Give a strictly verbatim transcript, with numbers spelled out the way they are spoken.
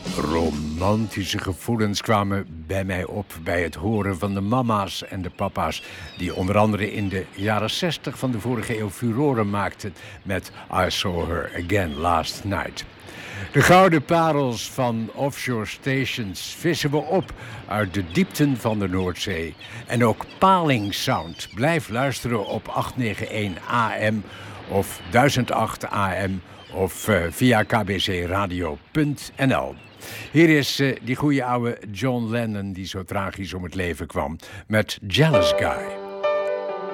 Romantische gevoelens kwamen bij mij op bij het horen van de mama's en de papa's, die onder andere in de jaren zestig van de vorige eeuw furoren maakten met I Saw Her Again Last Night. De gouden parels van offshore stations vissen we op uit de diepten van de Noordzee. En ook Paling Sound. Blijf luisteren op achthonderdnegenennegentig A M of duizend acht A M of uh, via k b c radio punt n l. Hier is uh, die goede oude John Lennon die zo tragisch om het leven kwam met Jealous Guy.